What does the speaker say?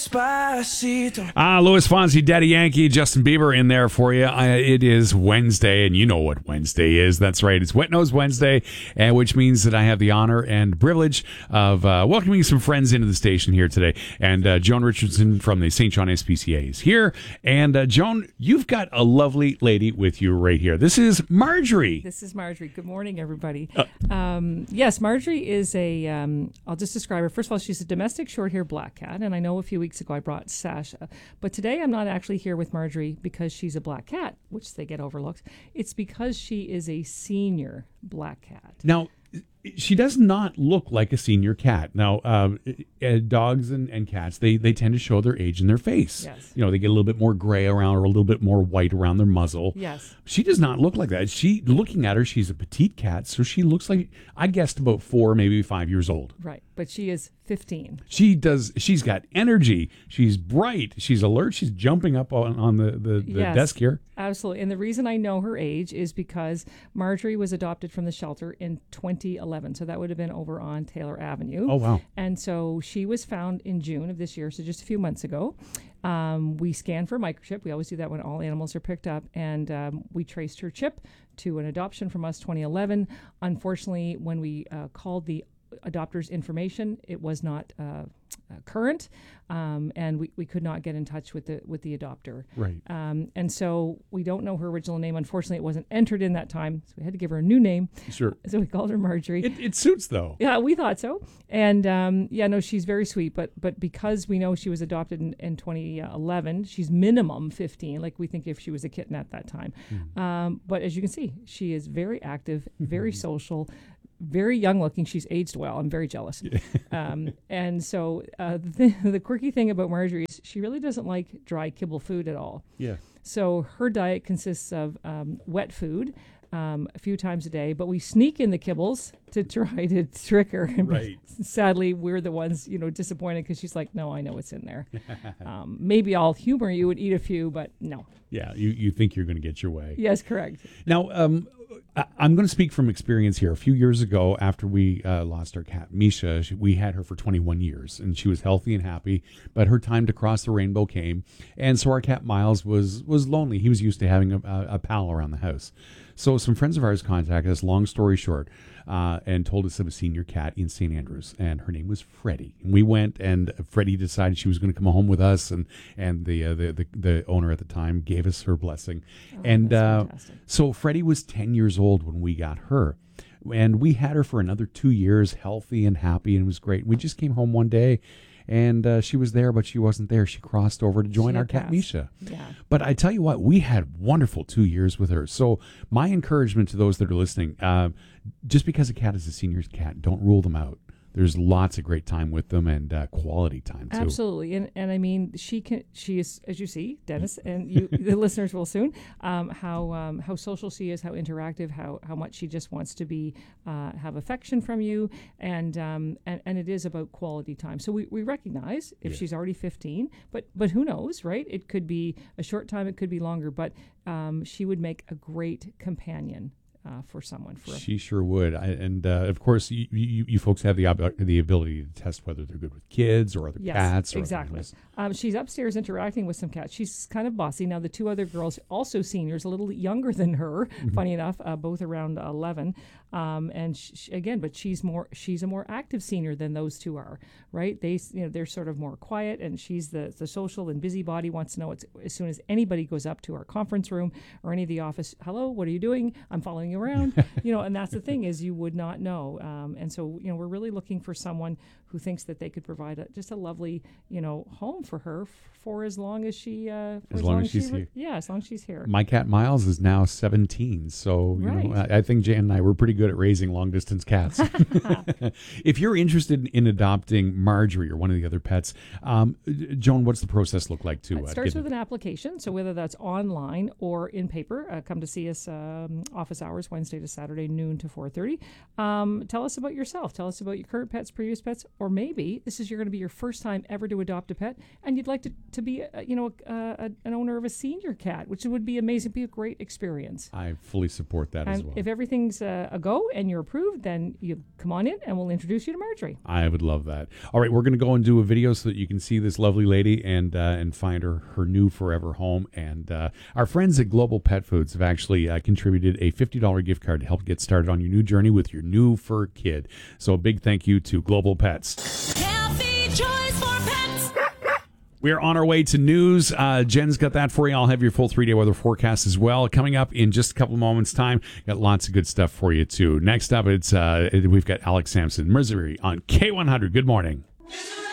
Louis Fonsi, Daddy Yankee, Justin Bieber in there for you. It is Wednesday, and you know what Wednesday is. That's right. It's Wet Nose Wednesday, which means that I have the honor and privilege of welcoming some friends into the station here today. And Joan Richardson from the St. John SPCA is here. And Joan, you've got a lovely lady with you right here. This is Marjorie. This is Marjorie. Good morning, everybody. Yes, Marjorie is I'll just describe her. First of all, she's a domestic short-haired black cat, and I know a few weeks ago I brought Sasha. But today I'm not actually here with Marjorie because she's a black cat, which they get overlooked. It's because she is a senior black cat. Now, she does not look like a senior cat. Now, dogs and cats, they tend to show their age in their face. Yes. You know, they get a little bit more gray around or a little bit more white around their muzzle. Yes. She does not look like that. Looking at her, she's a petite cat, so she looks like, I guessed, about 4, maybe 5 years old. Right, but she is 15. She's got energy. She's bright. She's alert. She's jumping up on the Yes, desk here. Absolutely. And the reason I know her age is because Marjorie was adopted from the shelter in 2011. So that would have been over on Taylor Avenue. Oh, wow. And so she was found in June of this year, so just a few months ago. We scanned for a microchip. We always do that when all animals are picked up. And we traced her chip to an adoption from us 2011. Unfortunately, when we called the adopter's information, it was not current, and we could not get in touch with the adopter. Right. And so we don't know her original name. Unfortunately, it wasn't entered in that time, so we had to give her a new name. Sure. So we called her Marjorie. It suits, though. Yeah, we thought so. And she's very sweet. But because we know she was adopted in 2011, she's minimum 15. Like we think if she was a kitten at that time. But as you can see, she is very active, very social, very young looking. She's aged well. I'm very jealous. And so the quirky thing about Marjorie is she really doesn't like dry kibble food at all. Yeah. So her diet consists of wet food a few times a day, but we sneak in the kibbles to try to trick her. Right. Sadly, we're the ones, disappointed because she's like, no, I know what's in there. Maybe I'll humor you and eat a few, but no. Yeah, you think you're going to get your way. Yes, correct. Now, I'm going to speak from experience here. A few years ago, after we lost our cat, Misha, we had her for 21 years, and she was healthy and happy, but her time to cross the rainbow came, and so our cat Miles was lonely. He was used to having a pal around the house. So some friends of ours contacted us, long story short, and told us of a senior cat in St. Andrews, and her name was Freddie. And we went, and Freddie decided she was going to come home with us, and the owner at the time gave us her blessing. So Freddie was 10 years old when we got her, and we had her for another 2 years, healthy and happy, and it was great. We just came home one day, and she was there, but she wasn't there. She crossed over to join our cat, Misha. Yeah. But I tell you what, we had wonderful 2 years with her. So my encouragement to those that are listening, just because a cat is a senior cat, don't rule them out. There's lots of great time with them and quality time too. Absolutely, and I mean she is, as you see, Dennis, and you the listeners will soon, how social she is, how interactive, how much she just wants to be have affection from you, and it is about quality time. So we recognize if she's already 15, but who knows, right? It could be a short time, it could be longer, but she would make a great companion. For someone. She sure would. Of course, you folks have the ability to test whether they're good with kids or other cats. Or exactly. She's upstairs interacting with some cats. She's kind of bossy. Now, the two other girls, also seniors, a little younger than her, funny enough, both around 11. And but she's a more active senior than those two are, right? They're sort of more quiet, and she's the social and busybody, wants to know as soon as anybody goes up to our conference room or any of the office, hello, what are you doing? I'm following you around, and that's the thing is you would not know. And so, we're really looking for someone who thinks that they could provide just a lovely, home for her for as long as she, as long as she's here. Yeah, as long as she's here. My cat Miles is now 17, so I think Jan and I were pretty good at raising long distance cats. If you're interested in adopting Marjorie or one of the other pets, Joan, what's the process look like to? It starts with an application, so whether that's online or in paper, come to see us office hours Wednesday to Saturday, noon to 4:30. Tell us about yourself. Tell us about your current pets, previous pets, or maybe this is going to be your first time ever to adopt a pet, and you'd like to be, an owner of a senior cat, which would be amazing, be a great experience. I fully support that as well. If everything's a go and you're approved, then you come on in and we'll introduce you to Marjorie. I would love that. All right, we're going to go and do a video so that you can see this lovely lady and find her new forever home. And our friends at Global Pet Foods have actually contributed a $50 gift card to help get started on your new journey with your new fur kid. So a big thank you to Global Pets. Healthy choice for pets. We are on our way to news. Jen's got that for you. I'll have your full 3-day weather forecast as well. Coming up in just a couple of moments' time. Got lots of good stuff for you, too. Next up, we've got Alex Sampson, Missouri on K100. Good morning. Missouri.